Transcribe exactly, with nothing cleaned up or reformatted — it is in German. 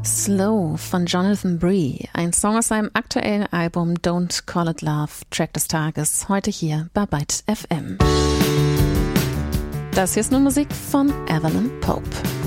Slow von Jonathan Bree, ein Song aus seinem aktuellen Album Don't Call It Love, Track des Tages, heute hier bei Byte F M. Das hier ist nur Musik von Evelyn Pope.